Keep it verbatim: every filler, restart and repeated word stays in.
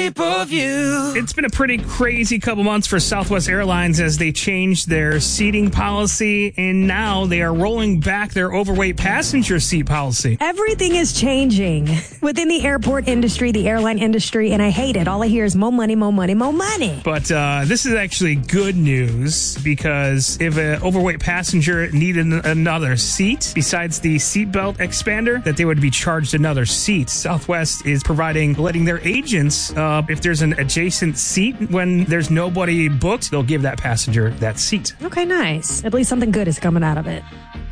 pay-per-view. It's been a pretty crazy couple months for Southwest Airlines as they changed their seating policy, and now they are rolling back their overweight passenger seat policy. Everything is changing within the airport industry, the airline industry, and I hate it. All I hear is more money, more money, more money. But uh, this is actually good news, because if an overweight passenger needed another seat besides the seatbelt expander, that they would be charged another seat. Southwest is providing, letting their agents, uh, if there's an adjacent seat when there's nobody booked, they'll give that passenger that seat. Okay, nice. At least something good is coming out of it.